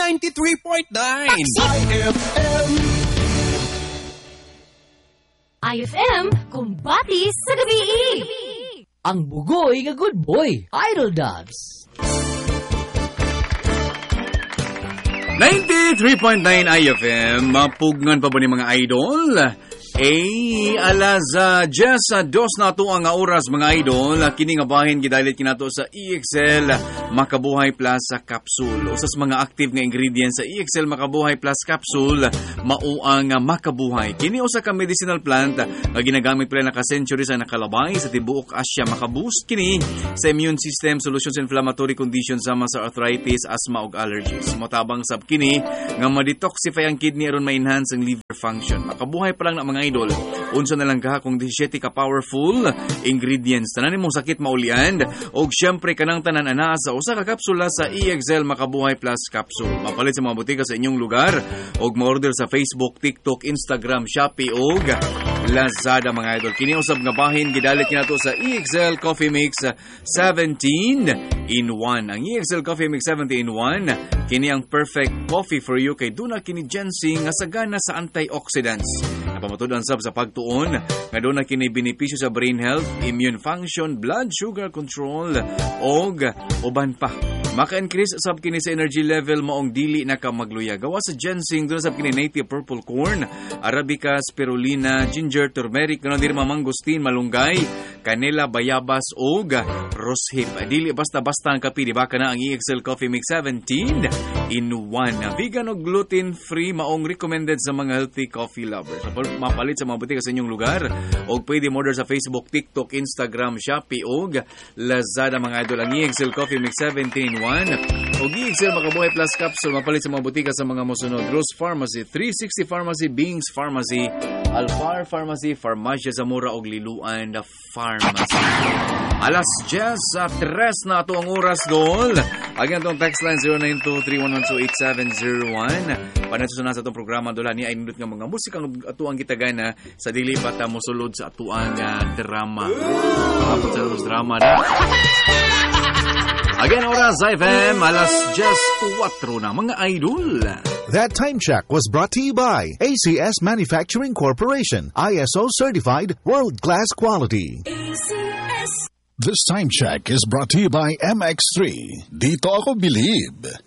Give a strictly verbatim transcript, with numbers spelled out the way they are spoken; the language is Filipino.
ninety-three point nine. I F M. I F M, kumbati sa gabi. Ang bugoy nga good boy, Idol Dubs. ninety-three point nine I F M, mapugnan pa ba ni mga idol? Eh, alaza, just sa dos na to ang oras mga idol, kini nga bahin gidalit kinato sa E X L Makabuhay Plus sa capsule. Usas mga active nga ingredients sa E X L Makabuhay Plus capsule, mauang makabuhay. Kini usa ka medicinal plant nga ginagamit pala naka-century sa nakalabay sa tibuok Asia. Makaboost kini sa immune system, solutions inflammatory conditions sama sa arthritis, asthma ug allergies. Motabang sab kini nga ma-detoxify ang kidney aron ma-enhance ang liver function. Makabuhay pa lang na mga idol, unsa na lang ka kung disiyete ka powerful ingredients tanan imong sakit maulian og syempre kanang tanan ana sa usa ka kapsula sa E X L Makabuhay Plus capsule. Mapalit sa mga botika sa inyong lugar og ma-order sa Facebook, TikTok, Instagram, Shopee og Lazada mga idol. Kini usab nga bahin gidalit kinato sa E X L Coffee Mix seventeen in one. Ang E X L Coffee Mix seventeen in one kini ang perfect coffee for you kay duna kini ginseng nga sagana sa antioxidants. Napamatudan sab sa pagtuon nga doon na kini benepisyo sa brain health, immune function, blood sugar control og uban pa. Maka-increase sab kini sa energy level maong dili na ka magluya. Gawa sa ginseng doon sab kini native purple corn, arabica, spirulina, ginger, turmeric, kuno diri mangosteen, malunggay, kanela, bayabas og rosehip. Dili basta-basta ang kape, di ba kana ang E X L Coffee Mix seventeen in one. Vegan o gluten-free maong recommended sa mga healthy coffee lovers. Mapalit sa mga butika sa inyong lugar o pwede mo order sa Facebook, TikTok, Instagram, Shopee o Lazada mga idol. Ang E X L Coffee Mix seventeen in one o E X L Makabuhay Plus capsule mapalit sa mga butika sa mga musunod: Rose Pharmacy, three sixty Pharmacy, Bings Pharmacy, Alfar Pharmacy, Farmacia Zamora o Liluan Pharmacy. Alas diyes sa tres na ito ang oras doon. Again, itong text line zero nine two three one one two eight seven zero one. Panatusunan sa itong programa doon ni ay nindot nga mga musika atuang gitagana sa dili pa ta mosulod sa atuang uh, drama. Kapag sa drama na. Again, oras I F M, alas diyes kuwatro na mga idol. That time check was brought to you by A C S Manufacturing Corporation, I S O certified, world-class quality. A C S. This time check is brought to you by M X three. Dito ako believe.